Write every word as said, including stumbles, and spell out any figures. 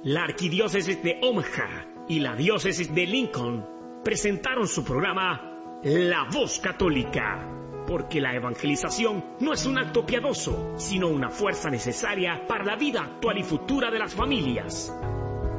La Arquidiócesis de Omaha y la Diócesis de Lincoln presentaron su programa La Voz Católica, porque la evangelización no es un acto piadoso, sino una fuerza necesaria para la vida actual y futura de las familias.